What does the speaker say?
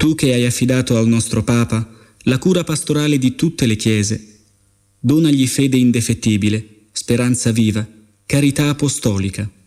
Tu che hai affidato al nostro Papa la cura pastorale di tutte le chiese, donagli fede indefettibile, speranza viva, carità apostolica.